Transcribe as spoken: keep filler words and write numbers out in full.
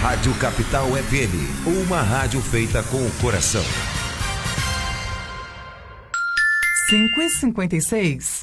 Rádio Capital F M, uma rádio feita com o coração. cinco e cinquenta e seis.